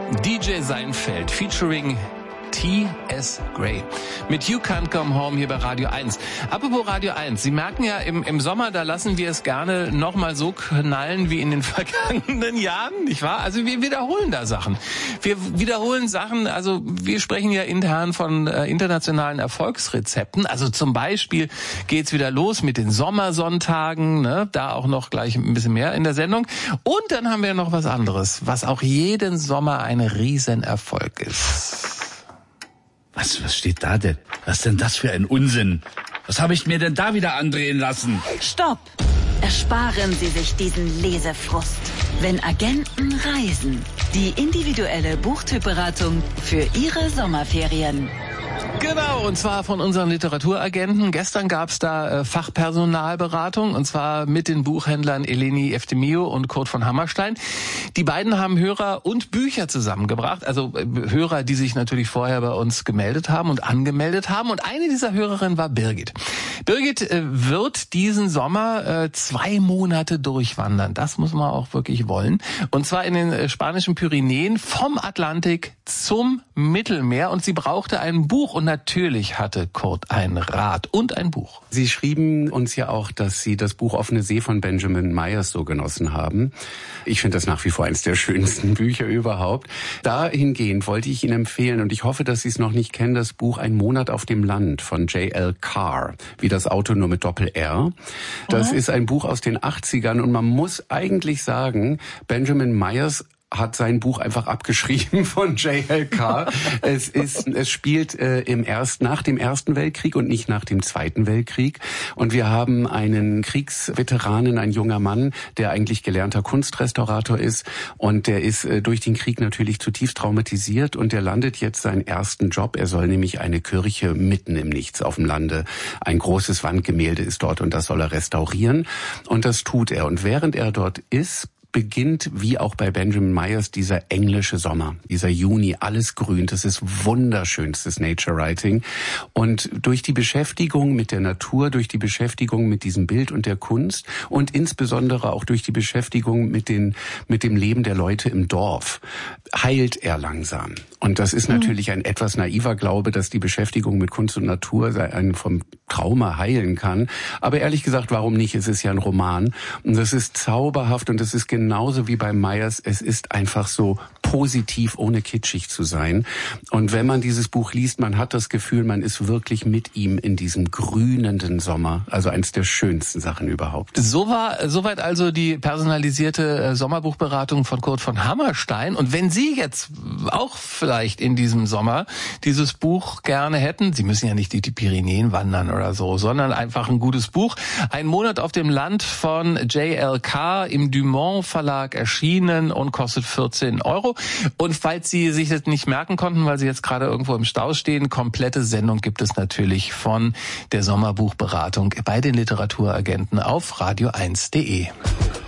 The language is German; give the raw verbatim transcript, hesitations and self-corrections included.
D J Seinfeld featuring T S Gray mit You Can't Come Home hier bei Radio eins. Apropos Radio eins, Sie merken ja, im, im Sommer, da lassen wir es gerne nochmal so knallen wie in den vergangenen Jahren, nicht wahr? Also wir wiederholen da Sachen. Wir wiederholen Sachen, also wir sprechen ja intern von äh, internationalen Erfolgsrezepten. Also zum Beispiel geht's wieder los mit den Sommersonntagen, ne? Da auch noch gleich ein bisschen mehr in der Sendung. Und dann haben wir noch was anderes, was auch jeden Sommer ein Riesenerfolg ist. Was, was steht da denn? Was denn das für ein Unsinn? Was habe ich mir denn da wieder andrehen lassen? Stopp! Ersparen Sie sich diesen Lesefrust. Wenn Agenten reisen. Die individuelle Buchtypberatung für Ihre Sommerferien. Genau, und zwar von unseren Literaturagenten. Gestern gab's da äh, Fachpersonalberatung, und zwar mit den Buchhändlern Eleni Efthymiou und Kurt von Hammerstein. Die beiden haben Hörer und Bücher zusammengebracht, also äh, Hörer, die sich natürlich vorher bei uns gemeldet haben und angemeldet haben. Und eine dieser Hörerinnen war Birgit. Birgit äh, wird diesen Sommer äh, zwei Monate durchwandern. Das muss man auch wirklich wollen. Und zwar in den äh, spanischen Pyrenäen vom Atlantik zum Mittelmeer. Und sie brauchte ein Buch. Und natürlich hatte Kurt ein Rad und ein Buch. Sie schrieben uns ja auch, dass Sie das Buch Offene See von Benjamin Myers so genossen haben. Ich finde das nach wie vor eines der schönsten Bücher überhaupt. Dahingehend wollte ich Ihnen empfehlen, und ich hoffe, dass Sie es noch nicht kennen, das Buch Ein Monat auf dem Land von J L Carr, wie das Auto nur mit Doppel-R. Das mhm. ist ein Buch aus den achtzigern, und man muss eigentlich sagen, Benjamin Myers hat sein Buch einfach abgeschrieben von J L Carr. es ist, es spielt äh, im erst nach dem Ersten Weltkrieg und nicht nach dem Zweiten Weltkrieg. Und wir haben einen Kriegsveteranen, ein junger Mann, der eigentlich gelernter Kunstrestaurator ist, und der ist äh, durch den Krieg natürlich zutiefst traumatisiert, und der landet jetzt seinen ersten Job. Er soll nämlich eine Kirche mitten im Nichts auf dem Lande, ein großes Wandgemälde ist dort, und das soll er restaurieren, und das tut er. Und während er dort ist, beginnt, wie auch bei Benjamin Myers, dieser englische Sommer, dieser Juni, alles grün, das ist wunderschönstes Nature Writing. Und durch die Beschäftigung mit der Natur, durch die Beschäftigung mit diesem Bild und der Kunst und insbesondere auch durch die Beschäftigung mit den, mit dem Leben der Leute im Dorf, heilt er langsam. Und das ist natürlich ein etwas naiver Glaube, dass die Beschäftigung mit Kunst und Natur einen vom Trauma heilen kann. Aber ehrlich gesagt, warum nicht? Es ist ja ein Roman. Und das ist zauberhaft, und das ist genauso wie bei Myers. Es ist einfach so positiv, ohne kitschig zu sein. Und wenn man dieses Buch liest, man hat das Gefühl, man ist wirklich mit ihm in diesem grünenden Sommer. Also eines der schönsten Sachen überhaupt. So war, soweit also die personalisierte Sommerbuchberatung von Kurt von Hammerstein. Und wenn Sie jetzt auch vielleicht in diesem Sommer dieses Buch gerne hätten, Sie müssen ja nicht durch die Pyrenäen wandern oder so, sondern einfach ein gutes Buch. Ein Monat auf dem Land von J L Carr, im Dumont Verlag erschienen, und kostet vierzehn Euro. Und falls Sie sich das nicht merken konnten, weil Sie jetzt gerade irgendwo im Stau stehen, komplette Sendung gibt es natürlich von der Sommerbuchberatung bei den Literaturagenten auf radio eins punkt de.